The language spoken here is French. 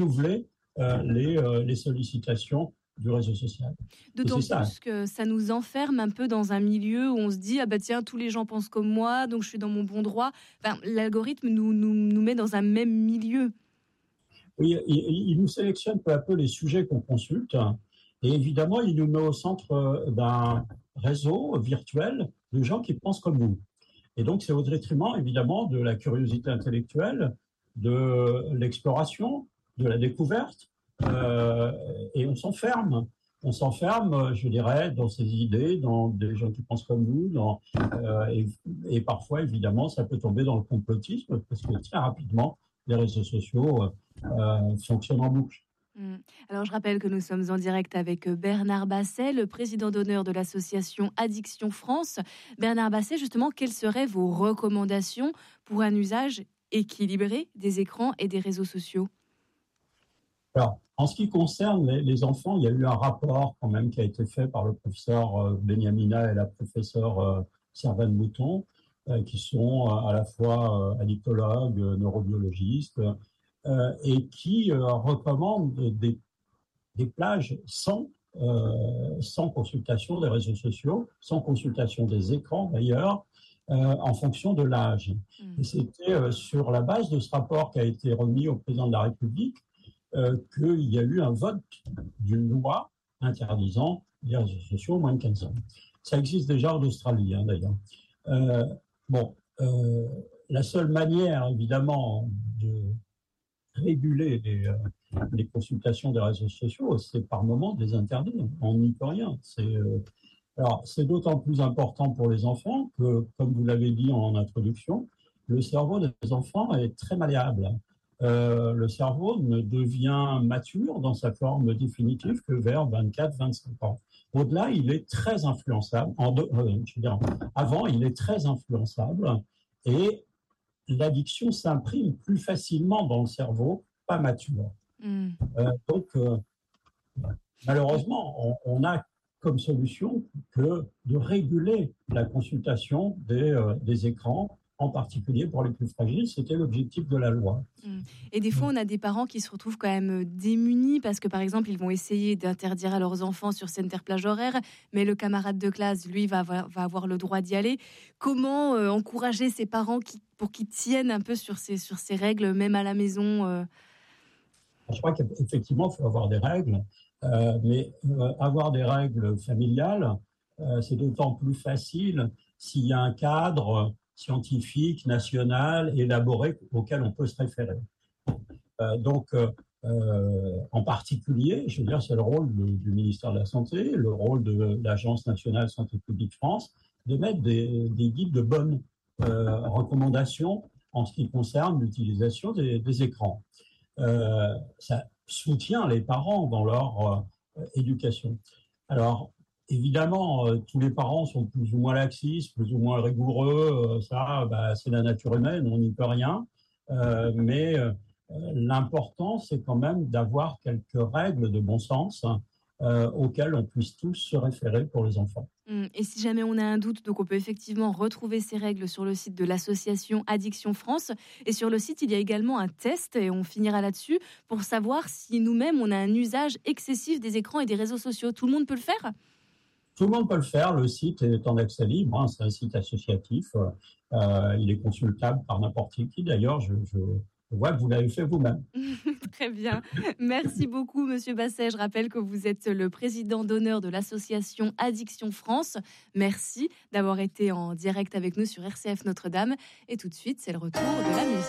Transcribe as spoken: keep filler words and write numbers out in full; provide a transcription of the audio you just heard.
renouveler euh, les, euh, les sollicitations du réseau social. D'autant plus ça. que ça nous enferme un peu dans un milieu où on se dit « Ah bah tiens, tous les gens pensent comme moi, donc je suis dans mon bon droit ». Enfin, l'algorithme nous, nous, nous met dans un même milieu. Oui, il, il nous sélectionne peu à peu les sujets qu'on consulte. Et évidemment, il nous met au centre d'un réseau virtuel de gens qui pensent comme nous. Et donc, c'est au détriment, évidemment, de la curiosité intellectuelle, de l'exploration, de la découverte. Euh, et on s'enferme. On s'enferme, je dirais, dans ses idées, dans des gens qui pensent comme nous. Dans, euh, et, et parfois, évidemment, ça peut tomber dans le complotisme, parce que très rapidement, les réseaux sociaux euh, fonctionnent en boucle. Alors, je rappelle que nous sommes en direct avec Bernard Basset, le président d'honneur de l'association Addiction France. Bernard Basset, justement, quelles seraient vos recommandations pour un usage équilibré des écrans et des réseaux sociaux ? Alors, en ce qui concerne les, les enfants, il y a eu un rapport quand même qui a été fait par le professeur euh, Benyamina et la professeure euh, Servane Mouton, euh, qui sont euh, à la fois euh, addictologues, euh, neurobiologistes, euh, et qui euh, recommandent des, des plages sans, euh, sans consultation des réseaux sociaux, sans consultation des écrans d'ailleurs, euh, en fonction de l'âge. Mmh. Et c'était euh, sur la base de ce rapport qui a été remis au président de la République Euh, qu'il y a eu un vote d'une loi interdisant les réseaux sociaux aux moins de quinze ans. Ça existe déjà en Australie, hein, d'ailleurs. Euh, bon, euh, la seule manière, évidemment, de réguler les, euh, les consultations des réseaux sociaux, c'est par moment de les interdire. On n'y peut rien. C'est, euh, alors, c'est d'autant plus important pour les enfants que, comme vous l'avez dit en introduction, le cerveau des enfants est très malléable. Euh, le cerveau ne devient mature dans sa forme définitive que vers vingt-quatre à vingt-cinq ans. Au-delà, il est très influençable. En deux, euh, je veux dire, avant, il est très influençable et l'addiction s'imprime plus facilement dans le cerveau, pas mature. Mm. Euh, donc, euh, malheureusement, on, on a comme solution que de réguler la consultation des, euh, des écrans, en particulier pour les plus fragiles. C'était l'objectif de la loi. Et des fois, on a des parents qui se retrouvent quand même démunis parce que, par exemple, ils vont essayer d'interdire à leurs enfants sur certaines plages horaires, mais le camarade de classe, lui, va avoir, va avoir le droit d'y aller. Comment euh, encourager ces parents qui, pour qu'ils tiennent un peu sur ces, sur ces règles, même à la maison euh... Je crois qu'effectivement, il faut avoir des règles, euh, mais euh, avoir des règles familiales, euh, c'est d'autant plus facile s'il y a un cadre scientifique, national, élaboré, auquel on peut se référer. Euh, donc, euh, en particulier, je veux dire, c'est le rôle de, du ministère de la Santé, le rôle de l'Agence nationale Santé publique France, de mettre des, des guides de bonnes euh, recommandations en ce qui concerne l'utilisation des, des écrans. Euh, ça soutient les parents dans leur euh, éducation. Alors, évidemment, euh, tous les parents sont plus ou moins laxistes, plus ou moins rigoureux. Euh, ça, bah, c'est la nature humaine, on n'y peut rien. Euh, mais euh, l'important, c'est quand même d'avoir quelques règles de bon sens euh, auxquelles on puisse tous se référer pour les enfants. Et si jamais on a un doute, donc on peut effectivement retrouver ces règles sur le site de l'association Addiction France. Et sur le site, il y a également un test, et on finira là-dessus, pour savoir si nous-mêmes, on a un usage excessif des écrans et des réseaux sociaux. Tout le monde peut le faire ? Tout le monde peut le faire. Le site est en accès libre. Hein, c'est un site associatif. Euh, il est consultable par n'importe qui. D'ailleurs, je, je, je vois que vous l'avez fait vous-même. Très bien. Merci beaucoup, Monsieur Basset. Je rappelle que vous êtes le président d'honneur de l'association Addiction France. Merci d'avoir été en direct avec nous sur R C F Notre-Dame. Et tout de suite, c'est le retour de la musique.